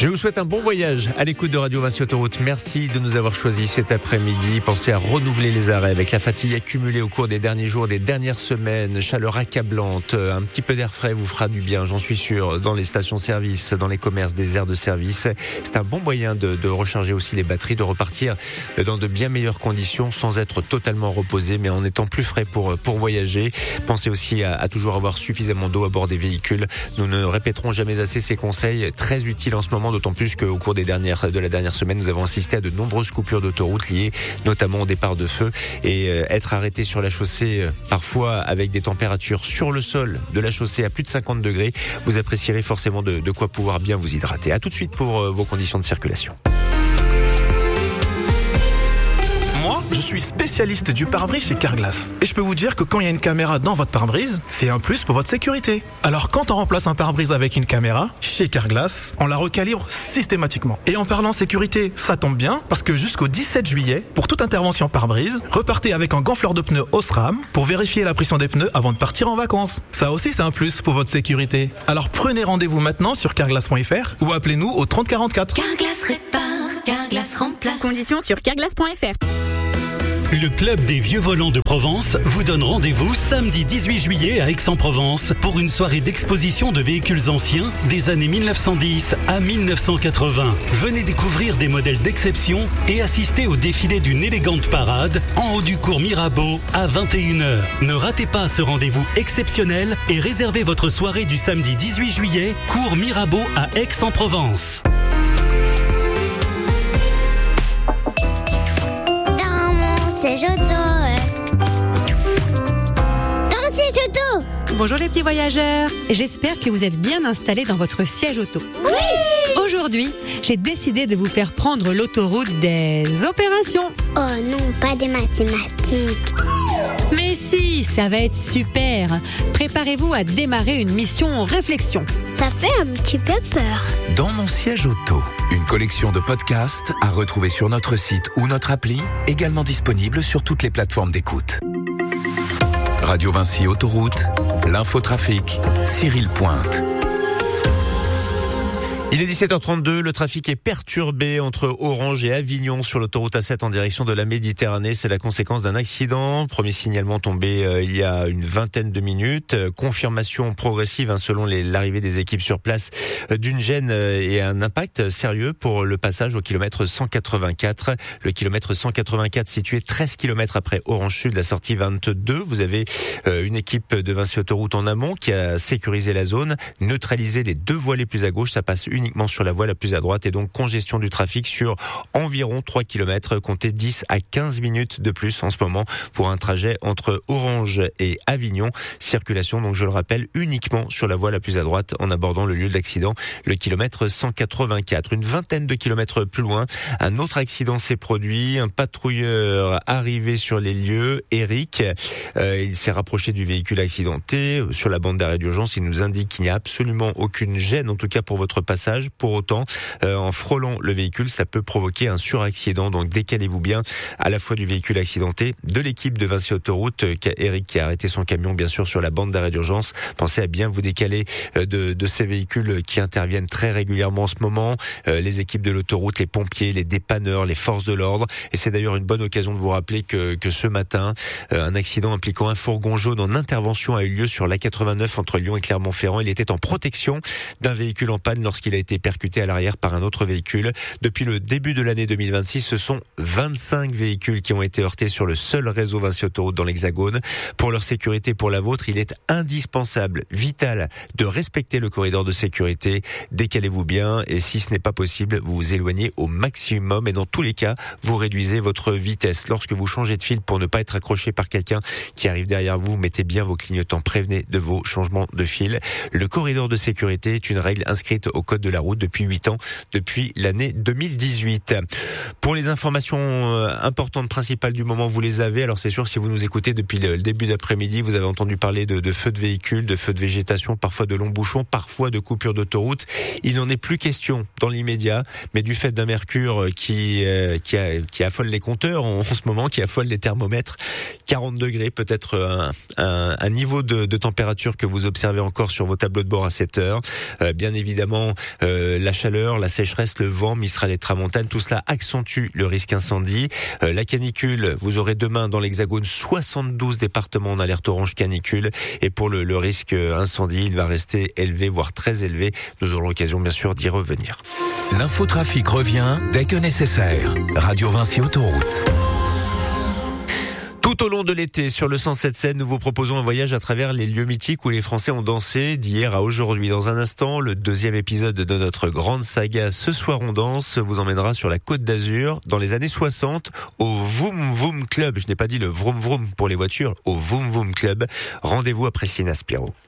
Je vous souhaite un bon voyage à l'écoute de Radio Vinci Autoroute. Merci de nous avoir choisis cet après-midi. Pensez à renouveler les arrêts avec la fatigue accumulée au cours des derniers jours, des dernières semaines, chaleur accablante. Un petit peu d'air frais vous fera du bien, j'en suis sûr, dans les stations-service, dans les commerces, des aires de service. C'est un bon moyen de recharger aussi les batteries, de repartir dans de bien meilleures conditions sans être totalement reposé, mais en étant plus frais pour voyager. Pensez aussi à toujours avoir suffisamment d'eau à bord des véhicules. Nous ne répéterons jamais assez ces conseils très utiles en ce moment, d'autant plus qu'au cours de la dernière semaine, nous avons assisté à de nombreuses coupures d'autoroute liées notamment au départ de feu et être arrêté sur la chaussée, parfois avec des températures sur le sol de la chaussée à plus de 50 degrés, vous apprécierez forcément de quoi pouvoir bien vous hydrater. À tout de suite pour vos conditions de circulation. Moi, je suis spécialiste du pare-brise chez Carglass. Et je peux vous dire que quand il y a une caméra dans votre pare-brise, c'est un plus pour votre sécurité. Alors quand on remplace un pare-brise avec une caméra, chez Carglass, on la recalibre systématiquement. Et en parlant sécurité, ça tombe bien, parce que jusqu'au 17 juillet, pour toute intervention pare-brise, repartez avec un gonfleur de pneus Osram pour vérifier la pression des pneus avant de partir en vacances. Ça aussi, c'est un plus pour votre sécurité. Alors prenez rendez-vous maintenant sur carglass.fr ou appelez-nous au 30 44. Carglass répare, Carglass remplace. Conditions sur carglass.fr. Le Club des Vieux Volants de Provence vous donne rendez-vous samedi 18 juillet à Aix-en-Provence pour une soirée d'exposition de véhicules anciens des années 1910 à 1980. Venez découvrir des modèles d'exception et assister au défilé d'une élégante parade en haut du cours Mirabeau à 21h. Ne ratez pas ce rendez-vous exceptionnel et réservez votre soirée du samedi 18 juillet, cours Mirabeau à Aix-en-Provence. Siège auto. Dans mon siège auto. Bonjour les petits voyageurs. J'espère que vous êtes bien installés dans votre siège auto. Oui. Aujourd'hui, j'ai décidé de vous faire prendre l'autoroute des opérations. Oh non, pas des mathématiques. Mais si, ça va être super. Préparez-vous à démarrer une mission réflexion. Ça fait un petit peu peur. Dans mon siège auto, une collection de podcasts à retrouver sur notre site ou notre appli, également disponible sur toutes les plateformes d'écoute. Radio Vinci Autoroute, l'infotrafic, Cyril Pointe. Il est 17h32, le trafic est perturbé entre Orange et Avignon sur l'autoroute A7 en direction de la Méditerranée. C'est la conséquence d'un accident. Premier signalement tombé il y a une vingtaine de minutes. Confirmation progressive selon l'arrivée des équipes sur place d'une gêne et un impact sérieux pour le passage au kilomètre 184. Le kilomètre 184 situé 13 km après Orange Sud, la sortie 22. Vous avez une équipe de Vinci Autoroute en amont qui a sécurisé la zone, neutralisé les deux voies les plus à gauche. Ça passe uniquement sur la voie la plus à droite et donc congestion du trafic sur environ 3 km, comptez 10 à 15 minutes de plus en ce moment pour un trajet entre Orange et Avignon. Circulation, donc je le rappelle, uniquement sur la voie la plus à droite en abordant le lieu de l'accident, le kilomètre 184. Une vingtaine de kilomètres plus loin, un autre accident s'est produit, un patrouilleur arrivé sur les lieux, Eric, il s'est rapproché du véhicule accidenté sur la bande d'arrêt d'urgence. Il nous indique qu'il n'y a absolument aucune gêne, en tout cas pour votre passage. Pour autant, en frôlant le véhicule, ça peut provoquer un suraccident. Donc décalez-vous bien à la fois du véhicule accidenté, de l'équipe de Vinci Autoroute, Eric qui a arrêté son camion bien sûr sur la bande d'arrêt d'urgence. Pensez à bien vous décaler de ces véhicules qui interviennent très régulièrement en ce moment. Les équipes de l'autoroute, les pompiers, les dépanneurs, les forces de l'ordre. Et c'est d'ailleurs une bonne occasion de vous rappeler que ce matin, un accident impliquant un fourgon jaune en intervention a eu lieu sur l'A89 entre Lyon et Clermont-Ferrand. Il était en protection d'un véhicule en panne lorsqu'il a été percuté à l'arrière par un autre véhicule. Depuis le début de l'année 2026, ce sont 25 véhicules qui ont été heurtés sur le seul réseau Vinci Autoroute dans l'Hexagone. Pour leur sécurité, pour la vôtre, il est indispensable, vital, de respecter le corridor de sécurité. Décalez-vous bien et si ce n'est pas possible, vous vous éloignez au maximum et dans tous les cas, vous réduisez votre vitesse. Lorsque vous changez de fil pour ne pas être accroché par quelqu'un qui arrive derrière vous, mettez bien vos clignotants, prévenez de vos changements de fil. Le corridor de sécurité est une règle inscrite au code de la route depuis 8 ans, depuis l'année 2018. Pour les informations importantes, principales du moment, vous les avez. Alors c'est sûr, si vous nous écoutez depuis le début d'après-midi, vous avez entendu parler de feux de véhicules, de feux de végétation, parfois de longs bouchons, parfois de coupures d'autoroute. Il n'en est plus question dans l'immédiat, mais du fait d'un mercure qui affole les compteurs en ce moment, qui affole les thermomètres, 40 degrés, peut-être un niveau de température que vous observez encore sur vos tableaux de bord à cette heure. Bien évidemment, La chaleur, la sécheresse, le vent, Mistral et Tramontane, tout cela accentue le risque incendie. La canicule, vous aurez demain dans l'Hexagone 72 départements en alerte orange canicule. Et pour le risque incendie, il va rester élevé, voire très élevé. Nous aurons l'occasion bien sûr d'y revenir. L'infotrafic revient dès que nécessaire. Radio Vinci Autoroute. Tout au long de l'été, sur le 107.7, nous vous proposons un voyage à travers les lieux mythiques où les Français ont dansé d'hier à aujourd'hui. Dans un instant, le deuxième épisode de notre grande saga Ce soir on danse vous emmènera sur la Côte d'Azur dans les années 60 au Vroom Vroom Club. Je n'ai pas dit le Vroom Vroom pour les voitures, au Vroom Vroom Club. Rendez-vous après Siena Spiro.